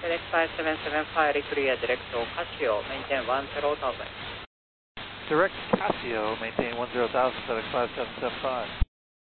FedEx 5775 clear direct Casio, maintain 10,000. Direct Casio, maintain 10,000, FedEx 5775.